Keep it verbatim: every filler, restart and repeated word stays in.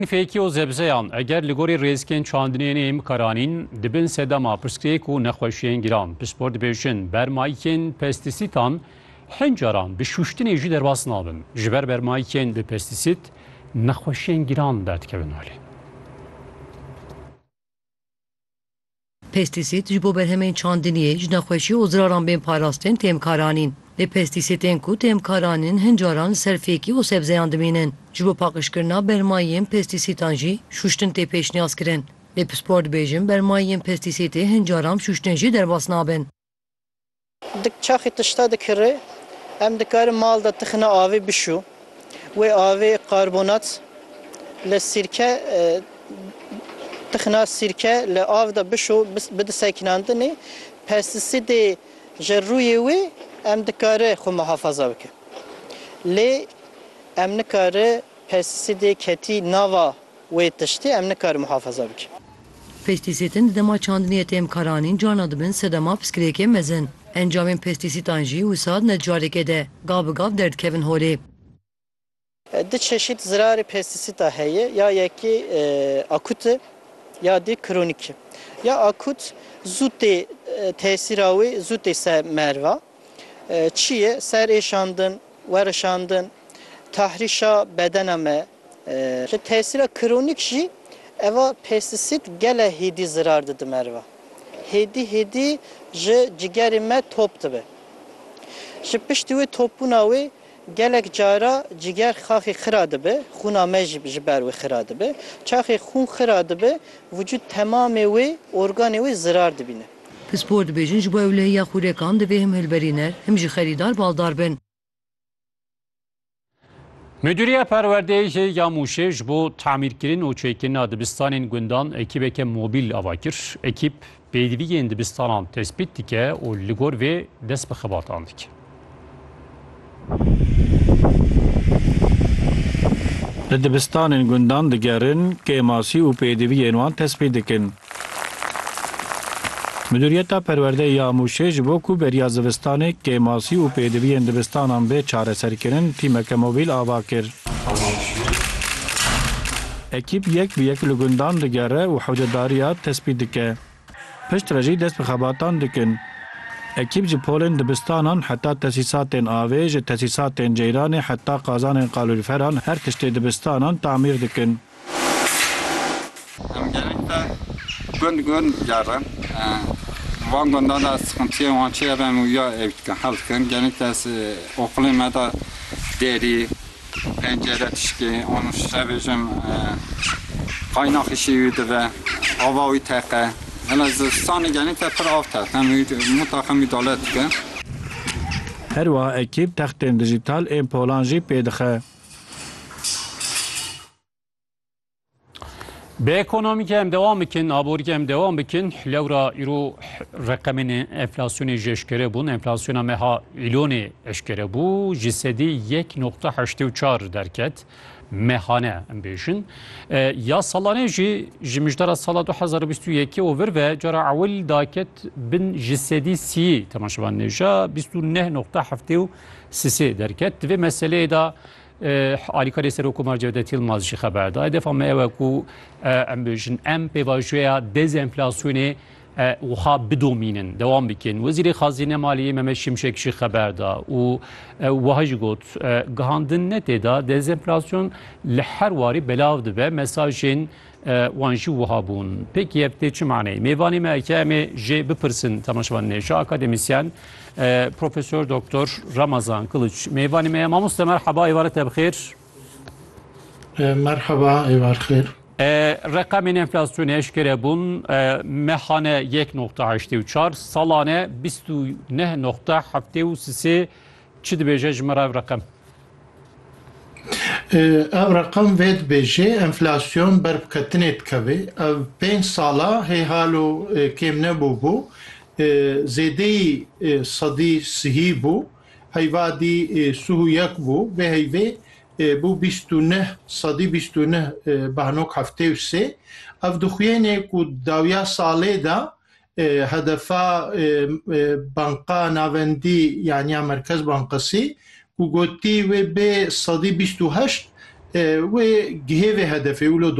Fêkî û zebzeyan eger li gorî rêzkên çandiniyê em karanîn dibin sedema pirsgirêk û nexweşiyên giran. Piştpor dibêjin bermayîkên pestîsîtan hin caran bi şûştinê jî derbas nabin. Ji ber bermayîkên bi pestîsît nexweşiyên giran derdikevin holê. Pestîsît ji bo berhemên çandiniyê ji nexweşî û ziraran bên parastin têm karanîn. Lê pestîsîtên ku têm karanîn hin caran li ser fêkî û sebzeyan dimînin. Ji bo paqijkirina bermayiyên pestîsîtan jî şûştin tê pêşniyaz kirin. Lê Piştpor dibêjin bermayiyên pestîsîtê hin caran şûştin jî derbas nabin. Dik çaxê tişta dikire, em dikarin mal da tixine avê bişû. Wê avê karbonat li sîrke tixina sîrke li av da bişû bide sekinandinê pestîsîdê ji rûyê wê em dikare xwe muhafaza bike. Lê em nikare pestîsîdê ketî nava wê tiştê em nikare muhafaza bike. Pestîsîtin di dema çandiniyê têm karanîn carna dibin sedema pirsgirêkê mezin. Encamên pestîsîtan jî wisa ne careke de gav bi gav derdikevin holê. Di çeşît zirarê pestîsîta heye, ya yekî akut e ya dî kronîk e. Ya akut zû tê tesîra wê zû tê ser merva. Çi ye? Ser êşandin, werişandin, tahrîşa bedena me. Tesîra kronîk jî eva pestîsît gele hêdî zirar dide merva. Hêdî hêdî ji cigerê me top dibe. Ji piştî wê topbûna wê gelek cara ciger xaxê xira dibe, xûna me jî ji ber wê xira dibe. Çaxê xûn xira dibe, vücut temamê wê organê wê zirar dibîne. Piştpor dibêjin ji bo ewlehiya xûrekan divê him hilberîner him jî xerîdar baldar bin. Müdiriye Perwerdeyê jê ya Mûşê ji bo tamîrkirin û çêkirina dibistanên gundan ekîbeke mobil ava kir. Ekîb pêdiviyên dibistanan tespît dike û li gor vê dest bi xebatan dike. Li dibistanên gundan digerin kêmasî û pêdiviyên wan tespît dikin. Müdiriyeta Perwerdeyê ya Mûşê ji bo ku beriya zivistanê kêmasî û pêdiviyên dibistanan bê çareserkirin tîmeke mobil ava kir. Ekîb yek bi yek li gundan digere û hewcedariya tespît dike. Pişt re jî dest bi xebatan dikin. Ekîb ji polên dibistanan heta tesîsatên avê ji tesîsatên ceyranê heta qazanên qalûlferan her tiştê dibistanan tamîr dikin. Em genellikle gund gund gerin. Van gundan da sıkıntıya van çiğ ben uya evitken halkın. Genellikle okulun me da deri, pencere tişki, onu şebecim kaynak işi yüdü ve hava uy teqe. Ela zistanı genellikle pır av teqe. Mutlaka müdahale etken. Her wa ekîb textên dijital ên polan jî pê dixe. Bi ekonomîkê em devam bikin, aborîkê em devam bikin. Lewra îro reqemên enflasyonê jî eşkere bûn. Enflasyona meha îlonê eşkere bû. Ji sedî yek nokta heştê û çar derket. Mehane em bêjin. Ya salanê jî ji mijdara sala du hezar û bîst û yekê over ve cara ewil daket bin ji sedî sî temaşevan nêja bîst û neh nokta heftê û sîsê derket. Divê meseleyê da Alîkarê Serokkomar Cevdet Yılmaz jî xeber da. Defa me ew ku em bêjin em pêvajoya dezenflasyonê wiha bidomînin, dewam bikin. Wezîrê Xazîne Maliyê Mehmet Şimşek jî xeber da û wiha jî got gihandin netê da dezenflasyon li her warî belav dibe mesajên wan jî wiha bûn. Pêkî ev tê çi maneyê? Mêvanê me eke em ê jê bipirsin temaşevan nêja akademisyen Profesör Doktor Ramazan Kılıç. Mêvanê me mamoste merhaba êvaret te bixêr. Merhaba êvar xêr. Reqemên enflasyonê eşkere bûn mehane yek nokta heştê û çar salane bîst û neh nokta heftê û sîsê çi dibêje ji me re ev reqem? Ev reqem vê dibêje enflasyon berbiketinê dikeve. Ev pênc sala hêhal û kêm nebûbû. Zêdeyî sedî sihî bû. Heyvadî sû û yek bû vê heyvê bû bîst û neh sedî bîst û neh behnok heftê û sê. Ev dixwîne ku dawiya salê da hedefa banka navendî yaniya Merkez Bankasî ku gotî wê bê sedî bîst û heşt wê gihêvê hedefê û